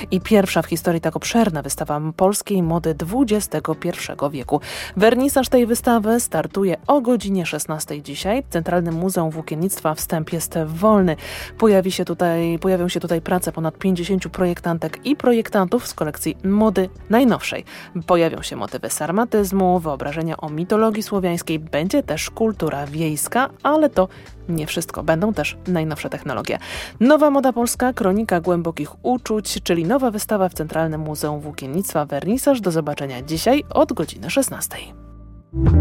i pierwsza w historii tak obszerna wystawa polskiej mody XXI wieku. Wernisaż tej wystawy startuje o godzinie 16 dzisiaj. W Centralnym Muzeum Włókiennictwa wstęp jest wolny. Pojawią się tutaj prace ponad 50 projektantek i projektantów z kolekcji mody najnowszej. Pojawią się motywy sarmatyzmu, wyobrażenia o mitologii słowiańskiej, będzie też kultura wiejska, ale to nie wszystko. Będą też najnowsze technologie. Nowa moda polska, kronika głębokich uczuć, czyli nowa wystawa w Centralnym Muzeum Włókiennictwa Wernisaż. Do zobaczenia dzisiaj od godziny 16.